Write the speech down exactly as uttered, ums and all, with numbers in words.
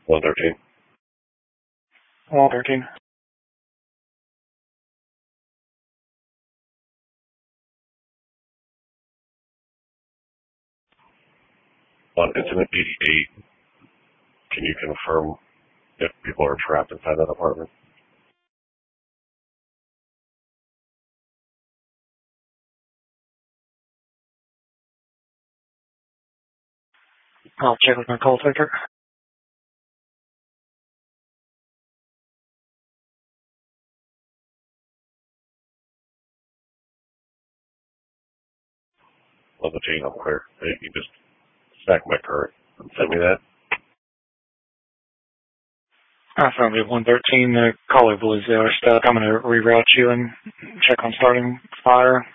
one thirteen. one thirteen. On incident eighty-eight, can you confirm if people are trapped inside that apartment? I'll check with my call taker. Well, the chain up clear. Hey, you just stack my current and send me that. I found it one thirteen. The caller believes they are stuck. I'm going to reroute you and check on starting fire.